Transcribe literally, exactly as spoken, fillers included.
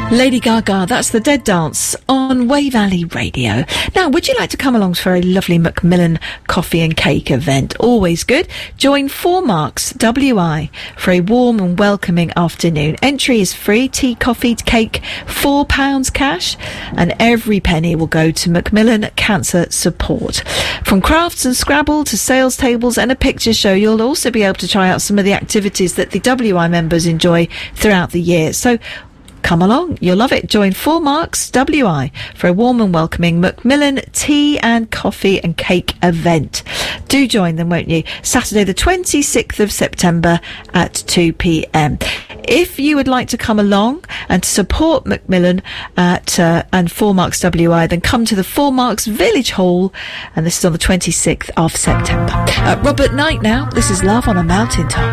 Lady Gaga, that's the Dead Dance on Way Valley Radio. Now, would you like to come along for a lovely Macmillan coffee and cake event? Always good. Join Four Marks W I for a warm and welcoming afternoon. Entry is free. Tea, coffee, cake, four pounds cash, and every penny will go to Macmillan Cancer Support. From crafts and Scrabble to sales tables and a picture show, you'll also be able to try out some of the activities that the W I members enjoy throughout the year. So come along, you'll love it. Join Four Marks W I for a warm and welcoming Macmillan tea and coffee and cake event. Do join them, won't you? Saturday the twenty-sixth of September at two p.m. If you would like to come along and to support Macmillan at uh, and Four Marks W I, then come to the Four Marks Village Hall, and this is on the twenty-sixth of September. Uh, Robert Knight now. This is Love on a Mountain Top.